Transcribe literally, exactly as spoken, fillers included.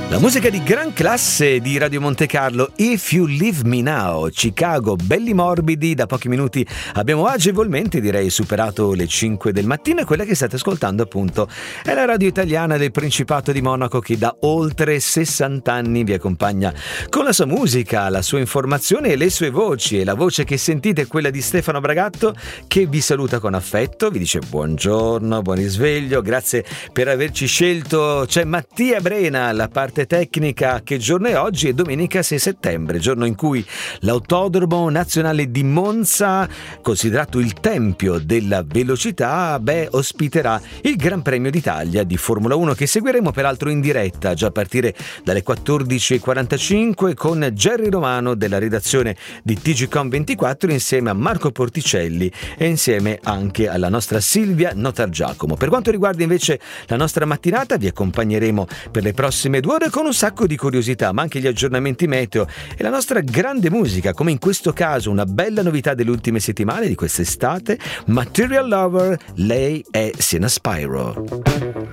La musica di gran classe di Radio Monte Carlo, If You Leave Me Now, Chicago, belli morbidi. Da pochi minuti abbiamo agevolmente, direi, superato le cinque del mattino, e quella che state ascoltando appunto è la radio italiana del Principato di Monaco, che da oltre sessanta anni vi accompagna con la sua musica, la sua informazione e le sue voci. E la voce che sentite è quella di Stefano Bragatto, che vi saluta con affetto, vi dice buongiorno, buon risveglio, grazie per averci scelto. C'è Mattia Brena alla parte tecnica. Che giorno è oggi? È domenica sei settembre, giorno in cui l'Autodromo Nazionale di Monza, considerato il tempio della velocità, beh, ospiterà il Gran Premio d'Italia di Formula uno, che seguiremo peraltro in diretta già a partire dalle quattordici e quarantacinque con Gerry Romano della redazione di T G Com ventiquattro, insieme a Marco Porticelli e insieme anche alla nostra Silvia Notargiacomo. Per quanto riguarda invece la nostra mattinata, vi accompagneremo per le prossime due ore con un sacco di curiosità, ma anche gli aggiornamenti meteo e la nostra grande musica, come in questo caso una bella novità delle ultime settimane di quest'estate, Material Lover, lei è Sina Spyro.